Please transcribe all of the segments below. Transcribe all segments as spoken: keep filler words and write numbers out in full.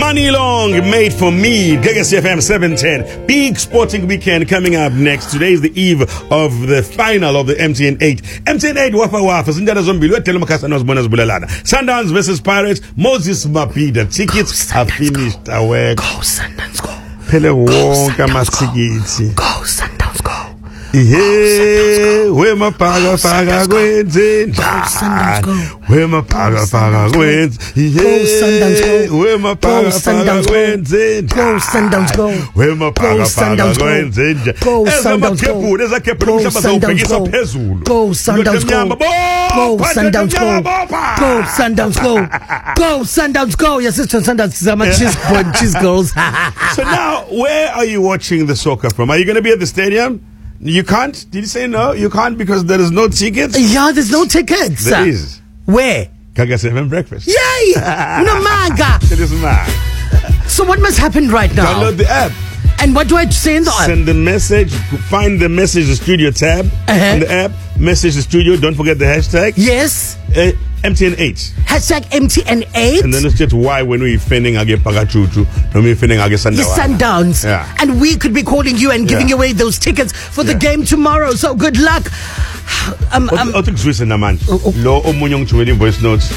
Money Long, made for me. Legacy F M seven ten. Big sporting weekend coming up next. Today is the eve of the final of the M T N eight. M T N eight Wafa Wafa. Zindana Zombili. Wetele Makasa Nosbonas Bulalana. Sundowns versus Pirates. Moses Mapida. Tickets are finished. Away. Go Sundowns, go. Pele wonka masikiti. Go Sundowns, go. Yeah, where my paga paga wins in. Where my paga paga wins. Yeah, where my paga paga wins in. Go Sundowns, go. Where my paga paga wins in. Go Sundowns, go. There's a kepu. Go Sundowns, go. Go Sundowns, go. Go Sundowns, go. Go Sundowns, go. Go Sundowns, go. Yes, it's Sundowns. I'm a cheese boy, cheese girls. So now, where are you watching the soccer from? Are you going to be at the stadium? You can't? Did you say no? You can't because there is no tickets? Yeah, there's no tickets. There is. Where? Gaga seven breakfast. Yay! No manga. It is mad. So what must happen right now? Download the app. And what do I say in the app? Send the message. Find the message the studio tab uh-huh. on the app. Message the studio. Don't forget the hashtag. Yes. Uh, M T N eight. Hashtag M T N eight. And then it's just why when we finding again Pagachuchu, when we finding again Sundowns. Sundowns. Yeah. And we could be calling you and giving yeah. away those tickets for the yeah. game tomorrow. So good luck. Um, um, I think Swiss and Naman. Lo omunyong chewing voice notes.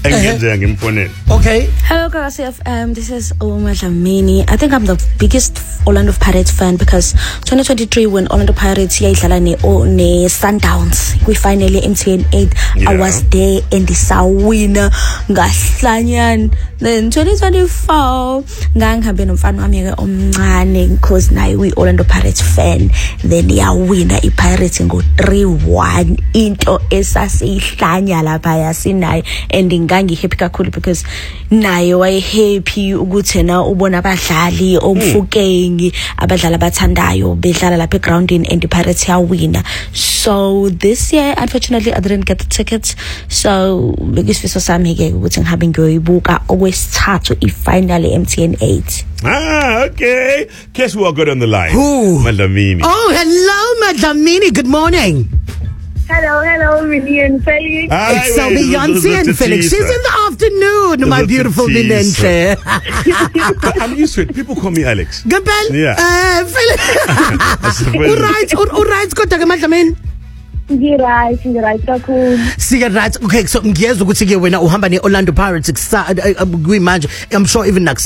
Okay. Hello, Girls F M. This is Oma Dlamini. I think I'm the biggest Orlando Pirates fan because twenty twenty-three when Orlando Pirates yeah ne ne Sundowns, we finally M T N eight. Yeah. I was there and the saw winner ngahlanyan. Then twenty twenty-four ngangihambe nomfana wami ke omncane because naye we Orlando Pirates fan. Then ya winner I Pirates ngo three one into esasihlanya lapha yasinayo ending ngangi happy kakhulu because naye waye happy ukuthi na ubona abadlali omfukeng abadlali abathandayo bedlala lapha egroundini and the Pirates ya winner. So this year unfortunately I didn't get the tickets, so bekisifiso sami ke ukuthi ngihambe ngiyoyibuka okwesithathu I finally M T N eight. Ah, okay. Guess who I got on the line? Who? Madlamini. Oh, hello Madlamini. Good morning. Hello, hello, Minnie and Felix. Hi, it's so Beyonce and Felix. She's in the afternoon, my beautiful Minenhle. I'm used to it. People call me Alex. Gabel? Yeah. Uh, Felix. All right, all right. Good, Madlamin. Ngirai, ngirai kakhulu. Siya right. Okay, so ngiyezwa ukuthi ke wena uhamba ne Orlando Pirates manje. I'm sure even